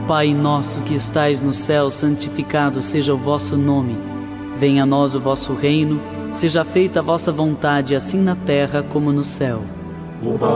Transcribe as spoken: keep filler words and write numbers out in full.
Pai nosso que estais no céu, santificado seja o vosso nome. Venha a nós o vosso reino, seja feita a vossa vontade, assim na terra como no céu. O pão